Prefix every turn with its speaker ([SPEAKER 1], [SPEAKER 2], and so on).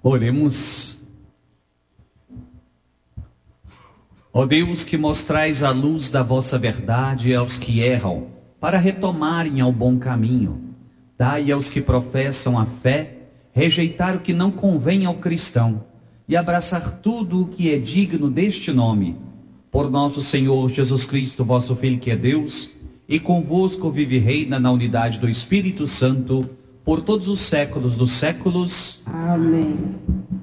[SPEAKER 1] Oremos. Ó Deus, que mostrais a luz da vossa verdade aos que erram, para retomarem ao bom caminho. Dai aos que professam a fé, rejeitar o que não convém ao cristão, e abraçar tudo o que é digno deste nome. Por nosso Senhor Jesus Cristo, vosso Filho, que é Deus, e convosco vive e reina na unidade do Espírito Santo, por todos os séculos dos séculos.
[SPEAKER 2] Amém.